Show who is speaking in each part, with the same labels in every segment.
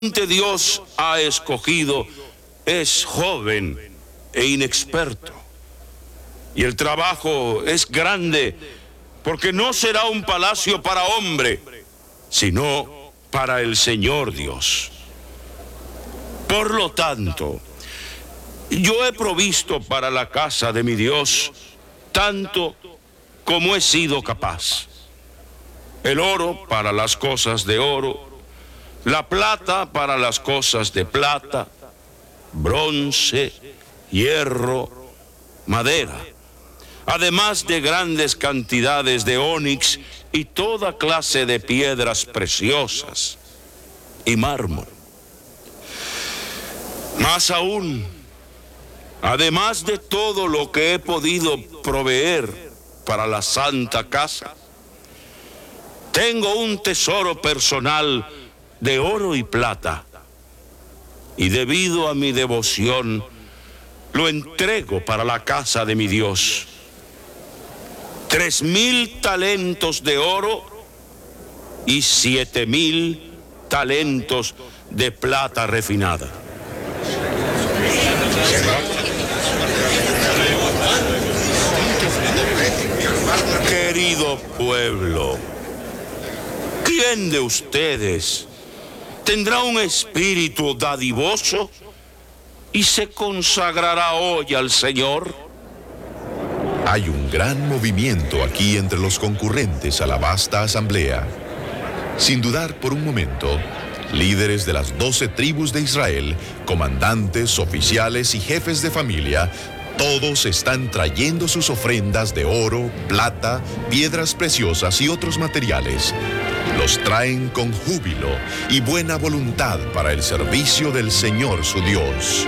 Speaker 1: Dios ha escogido es joven e inexperto. Y el trabajo es grande, porque no será un palacio para hombre, sino para el Señor Dios. Por lo tanto, yo he provisto para la casa de mi Dios tanto como he sido capaz. El oro para las cosas de oro, la plata para las cosas de plata, bronce, hierro, madera, además de grandes cantidades de ónix y toda clase de piedras preciosas y mármol. Más aún, además de todo lo que he podido proveer para la santa casa, tengo un tesoro personal de oro y plata, y debido a mi devoción, lo entrego para la casa de mi Dios. 3,000 talentos de oro y 7,000 talentos de plata refinada. Querido pueblo, ¿quién de ustedes tendrá un espíritu dadivoso y se consagrará hoy al Señor?
Speaker 2: Hay un gran movimiento aquí entre los concurrentes a la vasta asamblea. Sin dudar por un momento, líderes de las 12 tribus de Israel, comandantes, oficiales y jefes de familia, todos están trayendo sus ofrendas de oro, plata, piedras preciosas y otros materiales. Los traen con júbilo y buena voluntad para el servicio del Señor su Dios.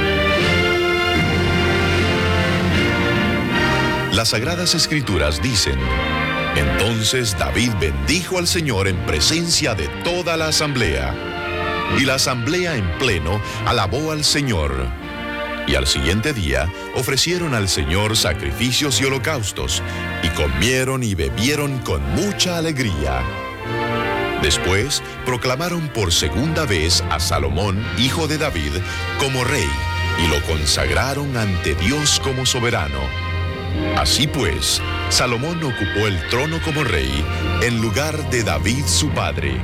Speaker 2: Las Sagradas Escrituras dicen: entonces David bendijo al Señor en presencia de toda la asamblea. Y la asamblea en pleno alabó al Señor. Y al siguiente día ofrecieron al Señor sacrificios y holocaustos, y comieron y bebieron con mucha alegría. Después proclamaron por segunda vez a Salomón, hijo de David, como rey, y lo consagraron ante Dios como soberano. Así pues, Salomón ocupó el trono como rey en lugar de David su padre.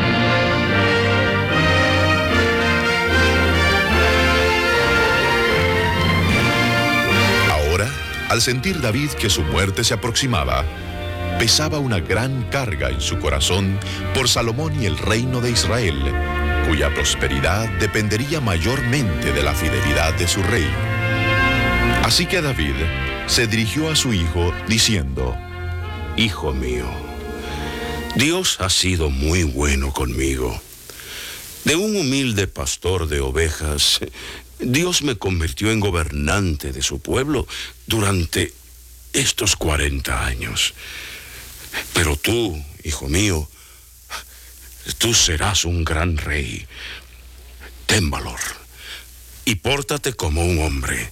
Speaker 2: Ahora, al sentir David que su muerte se aproximaba, pesaba una gran carga en su corazón por Salomón y el reino de Israel, cuya prosperidad dependería mayormente de la fidelidad de su rey. Así que David se dirigió a su hijo diciendo:
Speaker 1: Hijo mío, Dios ha sido muy bueno conmigo. De un humilde pastor de ovejas, Dios me convirtió en gobernante de su pueblo durante estos 40 años. Pero tú, hijo mío, tú serás un gran rey. Ten valor y pórtate como un hombre.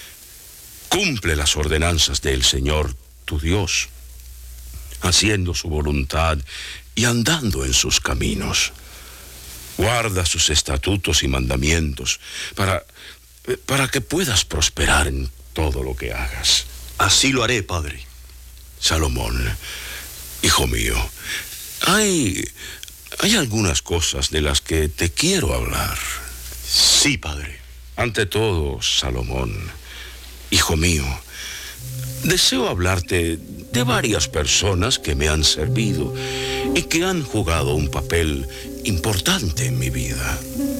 Speaker 1: Cumple las ordenanzas del Señor, tu Dios, haciendo su voluntad y andando en sus caminos. Guarda sus estatutos y mandamientos para que puedas prosperar en todo lo que hagas.
Speaker 3: Así lo haré, padre.
Speaker 1: Salomón, hijo mío, hay algunas cosas de las que te quiero hablar.
Speaker 3: Sí, padre.
Speaker 1: Ante todo, Salomón, hijo mío, deseo hablarte de varias personas que me han servido y que han jugado un papel importante en mi vida.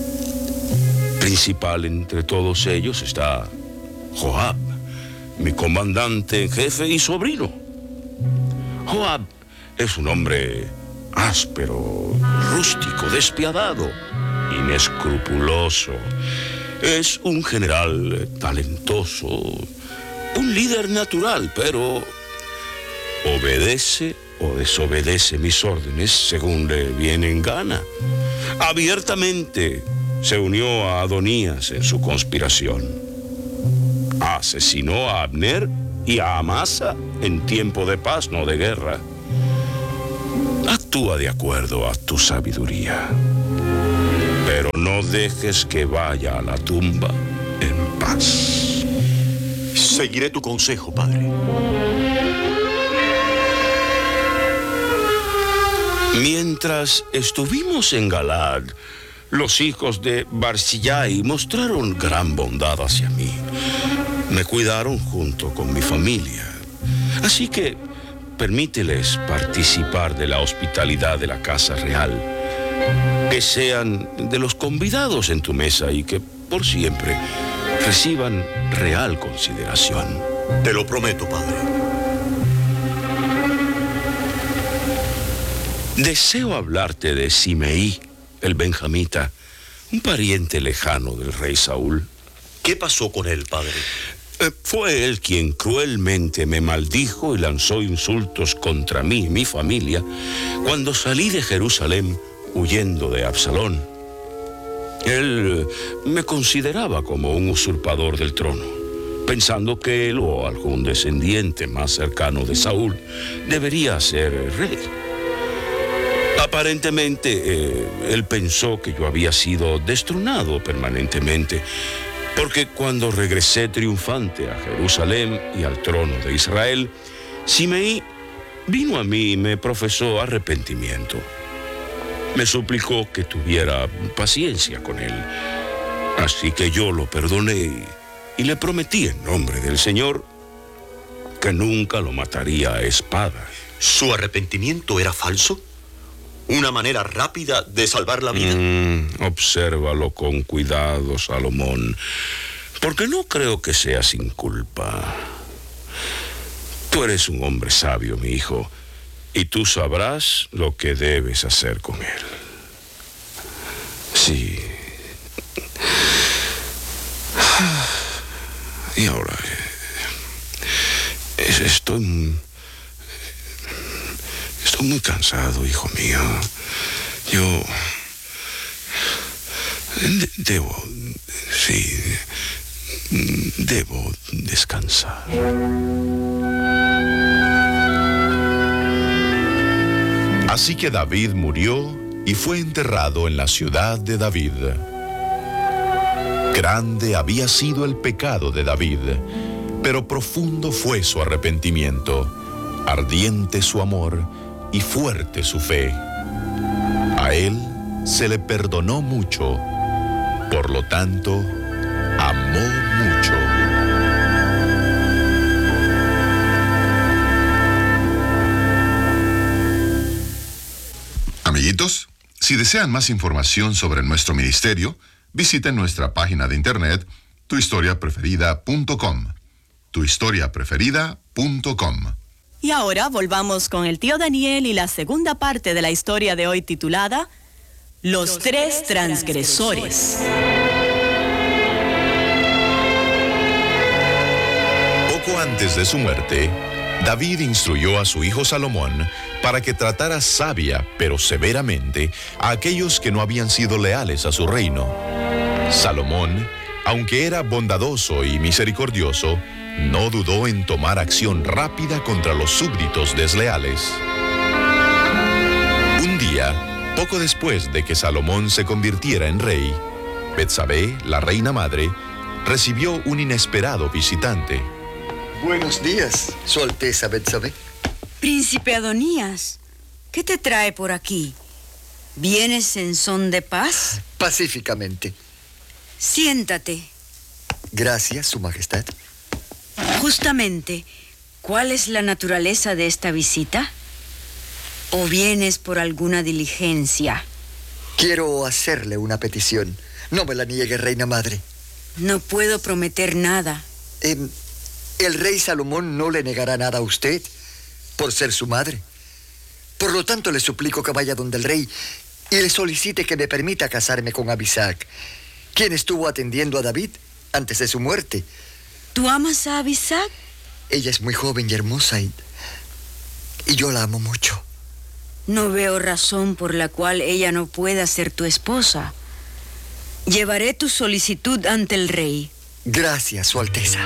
Speaker 1: Principal entre todos ellos está Joab, mi comandante en jefe y sobrino. Joab es un hombre áspero, rústico, despiadado, inescrupuloso. Es un general talentoso, un líder natural, pero obedece o desobedece mis órdenes según le viene en gana. Abiertamente se unió a Adonías en su conspiración. Asesinó a Abner y a Amasa en tiempo de paz, no de guerra. Actúa de acuerdo a tu sabiduría. Pero no dejes que vaya a la tumba en paz.
Speaker 3: Seguiré tu consejo, padre.
Speaker 1: Mientras estuvimos en Galaad, los hijos de Barzillai mostraron gran bondad hacia mí. Me cuidaron junto con mi familia. Así que permíteles participar de la hospitalidad de la casa real. Que sean de los convidados en tu mesa y que por siempre reciban real consideración.
Speaker 3: Te lo prometo, padre.
Speaker 1: Deseo hablarte de Simeí, el benjamita, un pariente lejano del rey Saúl.
Speaker 3: ¿Qué pasó con él, padre?
Speaker 1: Fue él quien cruelmente me maldijo y lanzó insultos contra mí y mi familia cuando salí de Jerusalén huyendo de Absalón. Él me consideraba como un usurpador del trono, pensando que él o algún descendiente más cercano de Saúl debería ser rey. Aparentemente, él pensó que yo había sido destronado permanentemente, porque cuando regresé triunfante a Jerusalén y al trono de Israel, Simeí vino a mí y me profesó arrepentimiento. Me suplicó que tuviera paciencia con él. Así que yo lo perdoné y le prometí en nombre del Señor que nunca lo mataría a espada.
Speaker 3: ¿Su arrepentimiento era falso? ¿Una manera rápida de salvar la vida?
Speaker 1: Obsérvalo con cuidado, Salomón, porque no creo que sea sin culpa. Tú eres un hombre sabio, mi hijo, y tú sabrás lo que debes hacer con él. Sí. Y ahora, estoy muy cansado, hijo mío. Yo debo descansar.
Speaker 2: Así que David murió y fue enterrado en la ciudad de David. Grande había sido el pecado de David, pero profundo fue su arrepentimiento, ardiente su amor y fuerte su fe. A él se le perdonó mucho, por lo tanto, amó mucho.
Speaker 4: Amiguitos, si desean más información sobre nuestro ministerio, visiten nuestra página de internet tuhistoriapreferida.com. tuhistoriapreferida.com.
Speaker 5: Y ahora volvamos con el tío Daniel y la segunda parte de la historia de hoy titulada Los tres transgresores.
Speaker 2: Poco antes de su muerte, David instruyó a su hijo Salomón para que tratara sabia pero severamente a aquellos que no habían sido leales a su reino. Salomón, aunque era bondadoso y misericordioso, no dudó en tomar acción rápida contra los súbditos desleales. Un día, poco después de que Salomón se convirtiera en rey, Betsabé, la reina madre, recibió un inesperado visitante.
Speaker 6: Buenos días, Su Alteza Betsabé.
Speaker 7: Príncipe Adonías, ¿qué te trae por aquí? ¿Vienes en son de paz?
Speaker 6: Pacíficamente.
Speaker 7: Siéntate.
Speaker 6: Gracias, Su Majestad.
Speaker 7: Justamente, ¿cuál es la naturaleza de esta visita? ¿O vienes por alguna diligencia?
Speaker 6: Quiero hacerle una petición. No me la niegue, reina madre.
Speaker 7: No puedo prometer nada.
Speaker 6: El rey Salomón no le negará nada a usted por ser su madre. Por lo tanto, le suplico que vaya donde el rey y le solicite que me permita casarme con Abisag, quien estuvo atendiendo a David antes de su muerte.
Speaker 7: ¿Tú amas a Abisag?
Speaker 6: Ella es muy joven y hermosa y yo la amo mucho.
Speaker 7: No veo razón por la cual ella no pueda ser tu esposa. Llevaré tu solicitud ante el rey.
Speaker 6: Gracias, Su Alteza.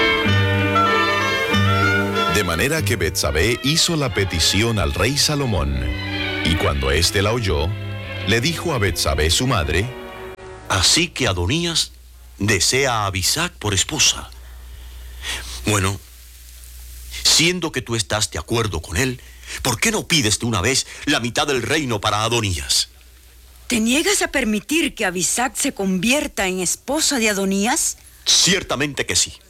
Speaker 2: De manera que Betsabé hizo la petición al rey Salomón, y cuando éste la oyó, le dijo a Betsabé su madre:
Speaker 3: Así que Adonías desea a Abisag por esposa. Bueno, siendo que tú estás de acuerdo con él, ¿por qué no pides de una vez la mitad del reino para Adonías?
Speaker 7: ¿Te niegas a permitir que Abisag se convierta en esposa de Adonías?
Speaker 3: Ciertamente que sí.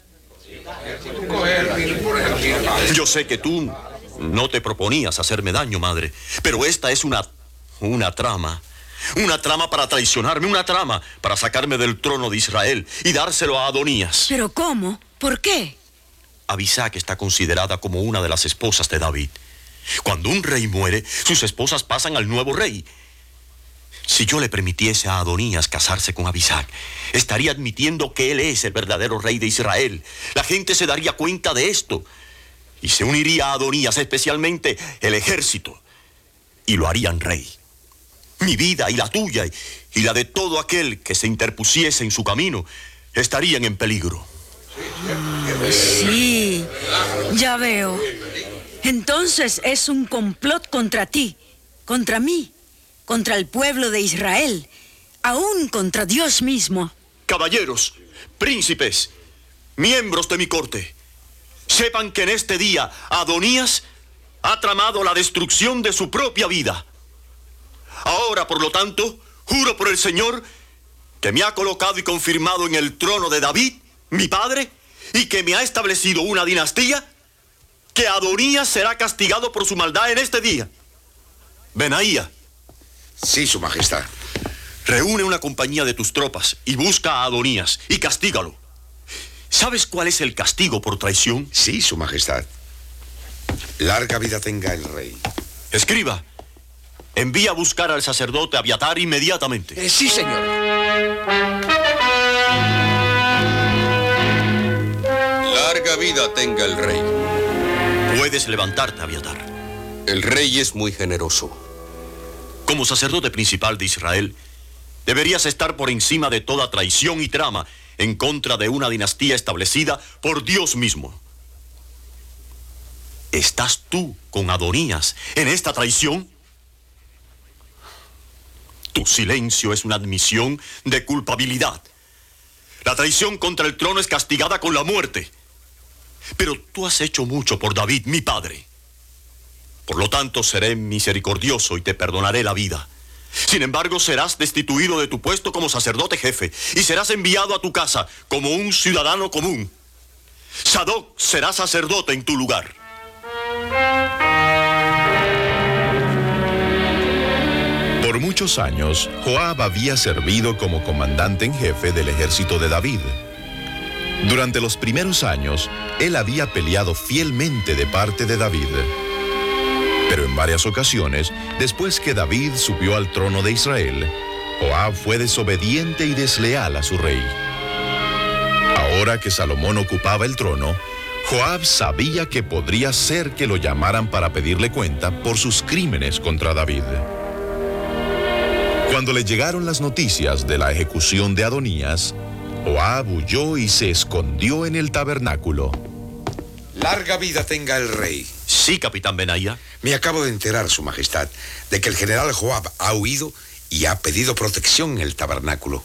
Speaker 3: Yo sé que tú no te proponías hacerme daño, madre, pero esta es una trama. Una trama para traicionarme, una trama para sacarme del trono de Israel y dárselo a Adonías.
Speaker 7: ¿Pero cómo? ¿Por qué?
Speaker 3: Abisag está considerada como una de las esposas de David. Cuando un rey muere, sus esposas pasan al nuevo rey. Si yo le permitiese a Adonías casarse con Abisag, estaría admitiendo que él es el verdadero rey de Israel. La gente se daría cuenta de esto y se uniría a Adonías, especialmente el ejército, y lo harían rey. Mi vida y la tuya y la de todo aquel que se interpusiese en su camino estarían en peligro.
Speaker 7: Sí, ya veo. Entonces es un complot contra ti, contra mí, contra el pueblo de Israel, aún contra Dios mismo.
Speaker 3: Caballeros, príncipes, miembros de mi corte, sepan que en este día Adonías ha tramado la destrucción de su propia vida. Ahora, por lo tanto, juro por el Señor que me ha colocado y confirmado en el trono de David, mi padre, y que me ha establecido una dinastía, que Adonías será castigado por su maldad en este día. Benaía.
Speaker 8: Sí, Su Majestad.
Speaker 3: Reúne una compañía de tus tropas y busca a Adonías y castígalo. ¿Sabes cuál es el castigo por traición?
Speaker 8: Sí, Su Majestad. Larga vida tenga el rey.
Speaker 3: Escriba. Envía a buscar al sacerdote Abiatar inmediatamente.
Speaker 8: Sí, señor.
Speaker 9: Larga vida tenga el rey.
Speaker 3: Puedes levantarte, Abiatar.
Speaker 9: El rey es muy generoso.
Speaker 3: Como sacerdote principal de Israel, deberías estar por encima de toda traición y trama en contra de una dinastía establecida por Dios mismo. ¿Estás tú con Adonías en esta traición? Tu silencio es una admisión de culpabilidad. La traición contra el trono es castigada con la muerte. Pero tú has hecho mucho por David, mi padre. Por lo tanto, seré misericordioso y te perdonaré la vida. Sin embargo, serás destituido de tu puesto como sacerdote jefe y serás enviado a tu casa como un ciudadano común. Sadoc será sacerdote en tu lugar.
Speaker 2: Por muchos años, Joab había servido como comandante en jefe del ejército de David. Durante los primeros años, él había peleado fielmente de parte de David. Pero en varias ocasiones, después que David subió al trono de Israel, Joab fue desobediente y desleal a su rey. Ahora que Salomón ocupaba el trono, Joab sabía que podría ser que lo llamaran para pedirle cuenta por sus crímenes contra David. Cuando le llegaron las noticias de la ejecución de Adonías, Joab huyó y se escondió en el tabernáculo.
Speaker 8: Larga vida tenga el rey.
Speaker 3: Sí, capitán Benaía.
Speaker 8: Me acabo de enterar, Su Majestad, de que el general Joab ha huido y ha pedido protección en el tabernáculo.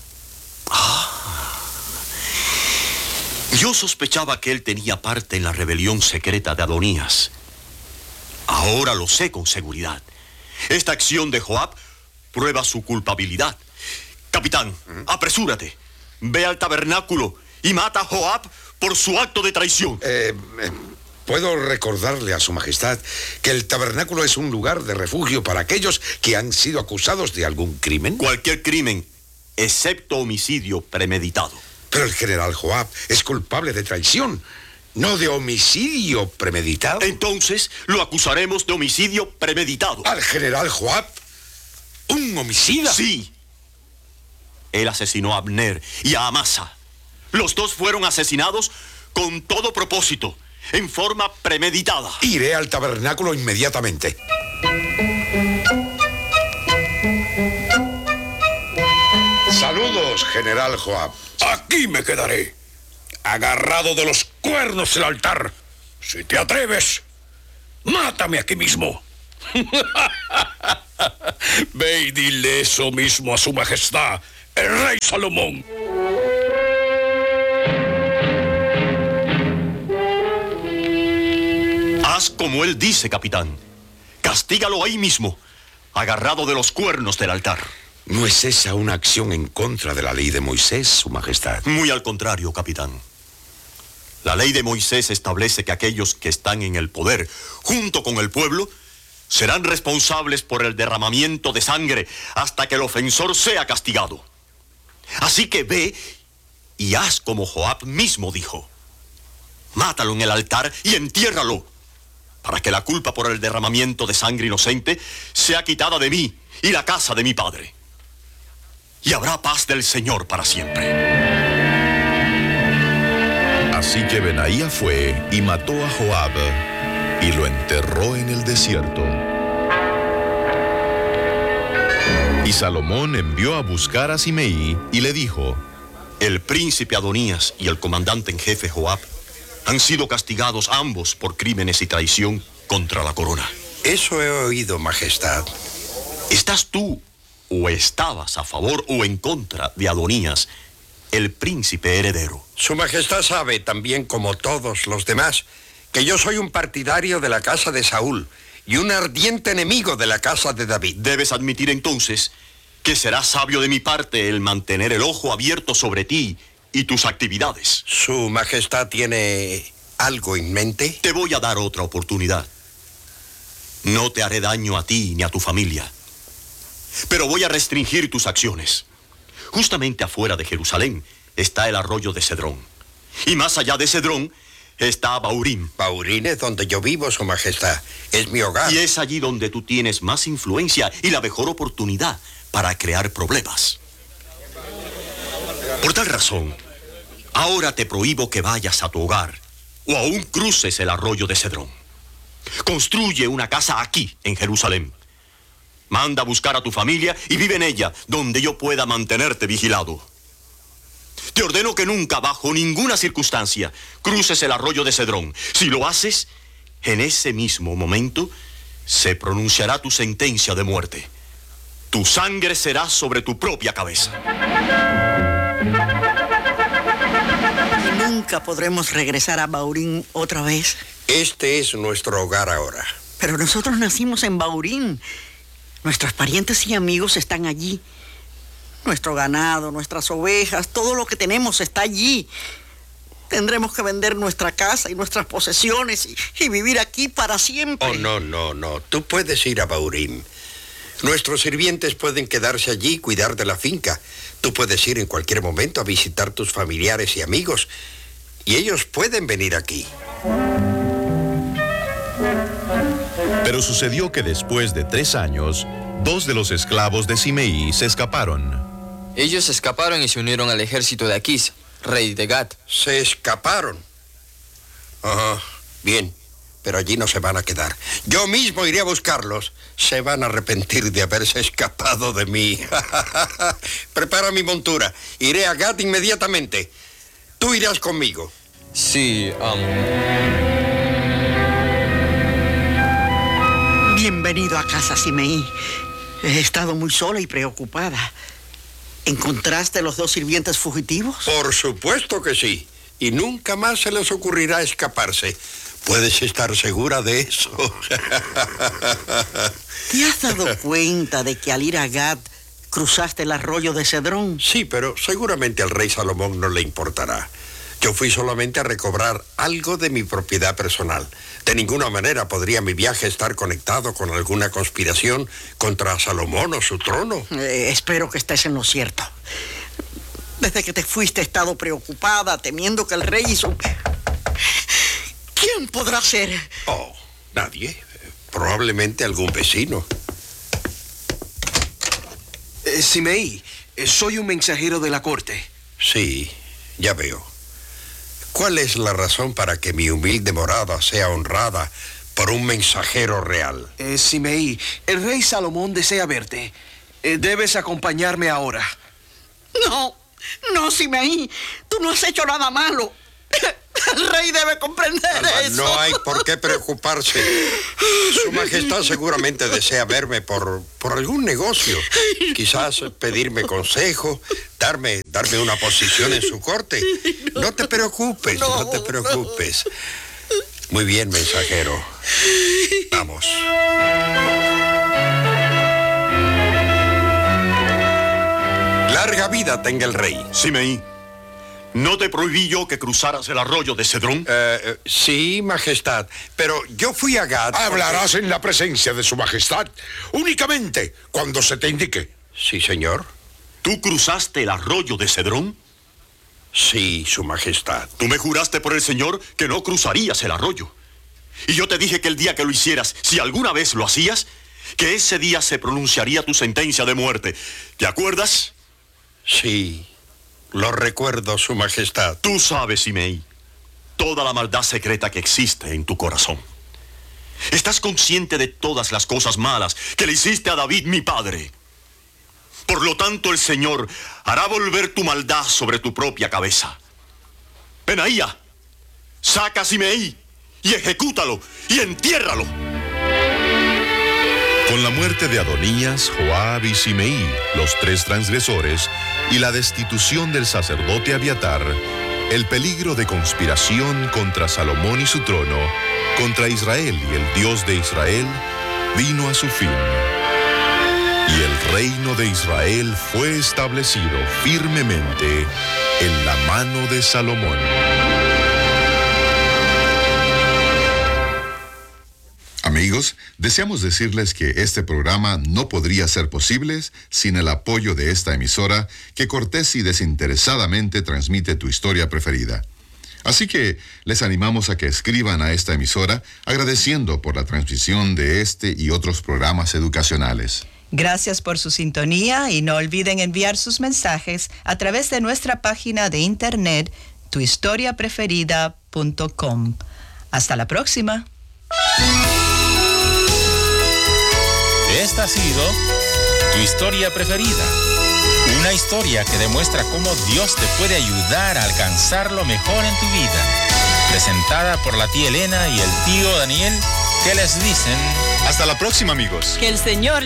Speaker 3: Yo sospechaba que él tenía parte en la rebelión secreta de Adonías. Ahora lo sé con seguridad. Esta acción de Joab prueba su culpabilidad. Capitán, apresúrate. Ve al tabernáculo y mata a Joab por su acto de traición.
Speaker 8: Puedo recordarle a Su Majestad que el tabernáculo es un lugar de refugio para aquellos que han sido acusados de algún crimen.
Speaker 3: Cualquier crimen, excepto homicidio premeditado.
Speaker 8: Pero el general Joab es culpable de traición, no de homicidio premeditado.
Speaker 3: Entonces lo acusaremos de homicidio premeditado.
Speaker 8: ¿Al general Joab? ¿Un homicida?
Speaker 3: Sí. Él asesinó a Abner y a Amasa. Los dos fueron asesinados con todo propósito, en forma premeditada.
Speaker 8: Iré al tabernáculo inmediatamente. Saludos, general Joab.
Speaker 10: Aquí me quedaré, agarrado de los cuernos del altar. Si te atreves, mátame aquí mismo. Ve y dile eso mismo a Su Majestad, el rey Salomón.
Speaker 3: Haz como él dice, capitán. Castígalo ahí mismo, agarrado de los cuernos del altar.
Speaker 8: ¿No es esa una acción en contra de la ley de Moisés, Su Majestad?
Speaker 3: Muy al contrario, capitán. La ley de Moisés establece que aquellos que están en el poder, junto con el pueblo, serán responsables por el derramamiento de sangre hasta que el ofensor sea castigado. Así que ve y haz como Joab mismo dijo. Mátalo en el altar y entiérralo, para que la culpa por el derramamiento de sangre inocente sea quitada de mí y la casa de mi padre. Y habrá paz del Señor para siempre.
Speaker 2: Así que Benaía fue y mató a Joab y lo enterró en el desierto. Y Salomón envió a buscar a Simeí y le dijo:
Speaker 3: El príncipe Adonías y el comandante en jefe Joab han sido castigados ambos por crímenes y traición contra la corona.
Speaker 8: Eso he oído, Majestad.
Speaker 3: ¿Estás tú o estabas a favor o en contra de Adonías, el príncipe heredero?
Speaker 11: Su Majestad sabe, también como todos los demás, que yo soy un partidario de la casa de Saúl y un ardiente enemigo de la casa de David.
Speaker 3: Debes admitir entonces que será sabio de mi parte el mantener el ojo abierto sobre ti y tus actividades.
Speaker 11: ¿Su Majestad tiene algo en mente?
Speaker 3: Te voy a dar otra oportunidad. No te haré daño a ti ni a tu familia, pero voy a restringir tus acciones. Justamente afuera de Jerusalén está el arroyo de Cedrón, y más allá de Cedrón está Baurín.
Speaker 11: Baurín es donde yo vivo, Su Majestad. Es mi hogar.
Speaker 3: Y es allí donde tú tienes más influencia y la mejor oportunidad para crear problemas. Por tal razón, ahora te prohíbo que vayas a tu hogar o aún cruces el arroyo de Cedrón. Construye una casa aquí, en Jerusalén. Manda a buscar a tu familia y vive en ella, donde yo pueda mantenerte vigilado. Te ordeno que nunca, bajo ninguna circunstancia, cruces el arroyo de Cedrón. Si lo haces, en ese mismo momento se pronunciará tu sentencia de muerte. Tu sangre será sobre tu propia cabeza.
Speaker 12: Nunca podremos regresar a Baurín otra vez.
Speaker 11: Este es nuestro hogar ahora.
Speaker 12: Pero nosotros nacimos en Baurín. Nuestros parientes y amigos están allí. Nuestro ganado, nuestras ovejas, todo lo que tenemos está allí. Tendremos que vender nuestra casa y nuestras posesiones y vivir aquí para siempre.
Speaker 11: Oh, no. Tú puedes ir a Baurín. Nuestros sirvientes pueden quedarse allí y cuidar de la finca. Tú puedes ir en cualquier momento a visitar tus familiares y amigos. Y ellos pueden venir aquí.
Speaker 2: Pero sucedió que después de 3 años, 2 de los esclavos de Simeí se escaparon.
Speaker 13: Ellos escaparon y se unieron al ejército de Aquís, rey de Gat.
Speaker 11: ¿Se escaparon? Ajá, bien. Pero allí no se van a quedar. Yo mismo iré a buscarlos. Se van a arrepentir de haberse escapado de mí. Prepara mi montura. Iré a Gat inmediatamente. Tú irás conmigo.
Speaker 13: Sí,
Speaker 12: Bienvenido a casa, Simeí. He estado muy sola y preocupada. ¿Encontraste los 2 sirvientes fugitivos?
Speaker 11: Por supuesto que sí. Y nunca más se les ocurrirá escaparse. Puedes estar segura de eso.
Speaker 12: ¿Te has dado cuenta de que al ir a Gat cruzaste el arroyo de Cedrón?
Speaker 11: Sí, pero seguramente al rey Salomón no le importará. Yo fui solamente a recobrar algo de mi propiedad personal. De ninguna manera podría mi viaje estar conectado con alguna conspiración contra Salomón o su trono.
Speaker 12: Espero que estés en lo cierto. Desde que te fuiste he estado preocupada, temiendo que el rey y su... ¿Quién podrá ser?
Speaker 11: Oh, nadie. Probablemente algún vecino.
Speaker 14: Simeí, soy un mensajero de la corte.
Speaker 11: Sí, ya veo. ¿Cuál es la razón para que mi humilde morada sea honrada por un mensajero real?
Speaker 14: Simeí, el rey Salomón desea verte. Debes acompañarme ahora.
Speaker 12: No, Simeí, tú no has hecho nada malo. El rey debe comprender eso.
Speaker 11: No hay por qué preocuparse. Su Majestad seguramente desea verme por algún negocio. Quizás pedirme consejo, darme una posición en su corte. No te preocupes, no te preocupes. Muy bien, mensajero. Vamos. Larga vida tenga el rey.
Speaker 3: Simei, ¿no te prohibí yo que cruzaras el arroyo de Cedrón?
Speaker 11: Sí, Majestad, pero yo fui a Gad.
Speaker 10: Hablarás en la presencia de su Majestad, únicamente cuando se te indique.
Speaker 11: Sí, señor.
Speaker 3: ¿Tú cruzaste el arroyo de Cedrón?
Speaker 11: Sí, su Majestad.
Speaker 3: Tú me juraste por el Señor que no cruzarías el arroyo. Y yo te dije que el día que lo hicieras, si alguna vez lo hacías, que ese día se pronunciaría tu sentencia de muerte. ¿Te acuerdas?
Speaker 11: Sí, lo recuerdo, su Majestad.
Speaker 3: Tú sabes, Simei, toda la maldad secreta que existe en tu corazón. Estás consciente de todas las cosas malas que le hiciste a David, mi padre. Por lo tanto, el Señor hará volver tu maldad sobre tu propia cabeza. Benaía, saca a Simei y ejecútalo y entiérralo.
Speaker 2: Con la muerte de Adonías, Joab y Simei, los 3 transgresores, y la destitución del sacerdote Abiatar, el peligro de conspiración contra Salomón y su trono, contra Israel y el Dios de Israel, vino a su fin. Y el reino de Israel fue establecido firmemente en la mano de Salomón.
Speaker 4: Amigos, deseamos decirles que este programa no podría ser posible sin el apoyo de esta emisora que cortés y desinteresadamente transmite tu historia preferida. Así que les animamos a que escriban a esta emisora agradeciendo por la transmisión de este y otros programas educacionales.
Speaker 5: Gracias por su sintonía y no olviden enviar sus mensajes a través de nuestra página de internet tuhistoriapreferida.com. Hasta la próxima.
Speaker 15: Esta ha sido Tu Historia Preferida, una historia que demuestra cómo Dios te puede ayudar a alcanzar lo mejor en tu vida. Presentada por la tía Elena y el tío Daniel, que les dicen...
Speaker 2: Hasta la próxima, amigos.
Speaker 5: Que el Señor